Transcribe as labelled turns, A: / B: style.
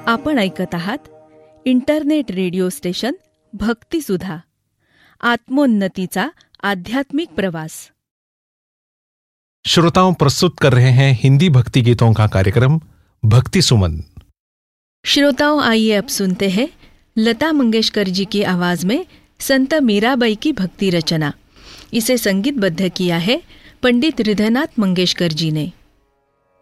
A: आपण ऐकत आहात इंटरनेट रेडिओ स्टेशन भक्तिसुधा, आत्मोन्नतीचा आध्यात्मिक प्रवास।
B: श्रोताओं, प्रस्तुत कर रहे हैं हिंदी भक्ति गीतों का कार्यक्रम भक्ति सुमन।
A: श्रोताओं, आइए अब सुनते हैं लता मंगेशकर जी की आवाज में संत मीराबाई की भक्ति रचना। इसे संगीतबद्ध किया है पंडित हृदयनाथ मंगेशकर जी ने।